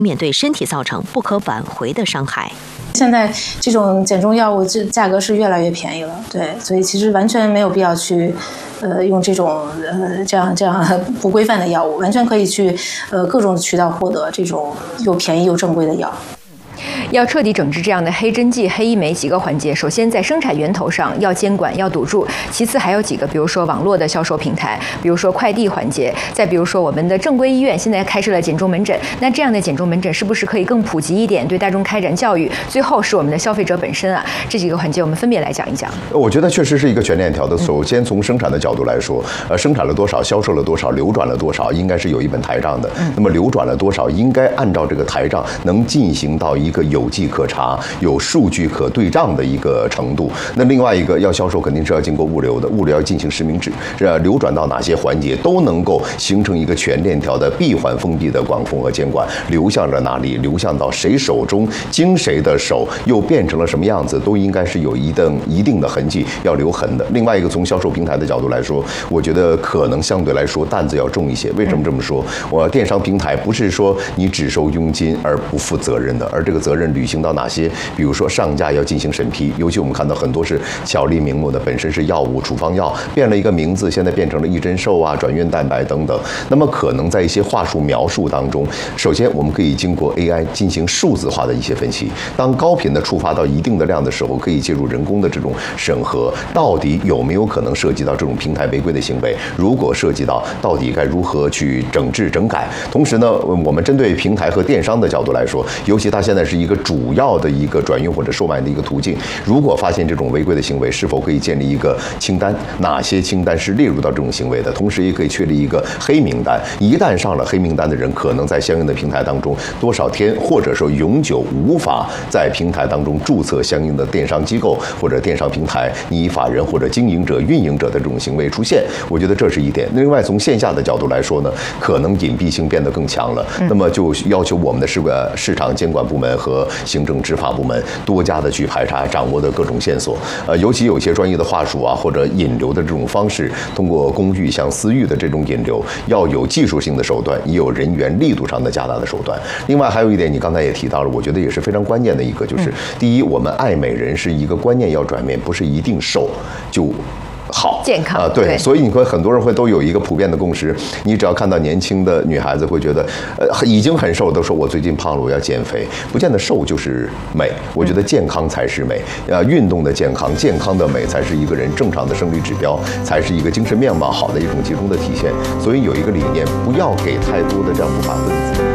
免对身体造成不可挽回的伤害。 现在这种减重药物这价格是越来越便宜了，对，所以其实完全没有必要去，用这种这样不规范的药物，完全可以去各种渠道获得这种又便宜又正规的药。 要彻底整治这样的黑针剂、黑医美几个环节，首先在生产源头上要监管、要堵住，其次还有几个，比如说网络的销售平台，比如说快递环节，再比如说我们的正规医院现在开设了减重门诊，那这样的减重门诊是不是可以更普及一点，对大众开展教育？最后是我们的消费者本身啊，这几个环节我们分别来讲一讲。 我觉得确实是一个全链条的。首先从生产的角度来说，生产了多少，销售了多少，流转了多少，应该是有一本台账的。那么流转了多少，应该按照这个台账能进行到一个有迹可查、有数据可对账的一个程度。那另外一个要销售，肯定是要经过物流的，物流要进行实名制，流转到哪些环节都能够形成一个全链条的闭环封闭的管控和监管，流向了哪里，流向到谁手中，经谁的手，又变成了什么样子，都应该是有一定的痕迹，要留痕的。另外一个从销售平台的角度来说，我觉得可能相对来说担子要重一些。为什么这么说？我电商平台不是说你只收佣金而不负责任的，而这个责任履行到哪些？比如说上架要进行审批，尤其我们看到很多是巧立名目的，本身是药物、处方药，变了一个名字，现在变成了益珍瘦啊、转运蛋白等等。那么可能在一些话术描述当中，首先我们可以经过 AI 进行数字化的一些分析。当高频的触发到一定的量的时候，可以介入人工的这种审核，到底有没有可能涉及到这种平台违规的行为？如果涉及到，到底该如何去整治整改？同时呢，我们针对平台和电商的角度来说，尤其它现在是一个主要的一个转运或者售卖的一个途径。如果发现这种违规的行为，是否可以建立一个清单？哪些清单是列入到这种行为的？同时也可以确立一个黑名单。一旦上了黑名单的人，可能在相应的平台当中多少天，或者说永久无法在平台当中注册相应的电商机构或者电商平台，你以法人或者经营者、运营者的这种行为出现，我觉得这是一点。另外，从线下的角度来说呢，可能隐蔽性变得更强了。那么就要求我们的市场监管部门和行政执法部门多加的去排查，掌握的各种线索。尤其有些专业的话术啊，或者引流的这种方式，通过公域向私域的这种引流，要有技术性的手段，也有人员力度上的加大的手段。另外还有一点，你刚才也提到了，我觉得也是非常关键的一个，就是第一，我们爱美人是一个观念要转变，不是一定瘦就好健康对，所以你会很多人会都有一个普遍的共识，你只要看到年轻的女孩子会觉得，已经很瘦，都说我最近胖了，我要减肥，不见得瘦就是美，我觉得健康才是美，运动的健康，健康的美才是一个人正常的生理指标，才是一个精神面貌好的一种集中的体现。所以有一个理念，不要给太多的这样不法分子